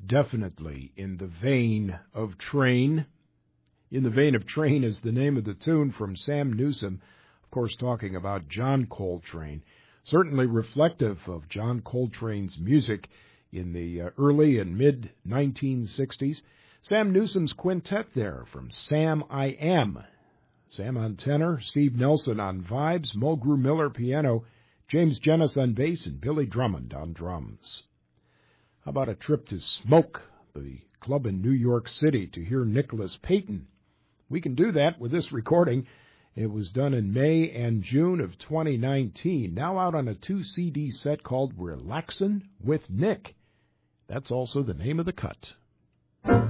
definitely in the vein of Train. In the Vein of Train is the name of the tune from Sam Newsom, of course talking about John Coltrane, certainly reflective of John Coltrane's music in the early and mid-1960s. Sam Newsom's quintet there from Sam I Am. Sam on tenor, Steve Nelson on vibes, Mulgrew Miller piano, James Jennis on bass, and Billy Drummond on drums. How about a trip to Smoke, the club in New York City, to hear Nicholas Payton? We can do that with this recording. It was done in May and June of 2019, now out on a 2-CD set called Relaxin' with Nick. That's also the name of the cut.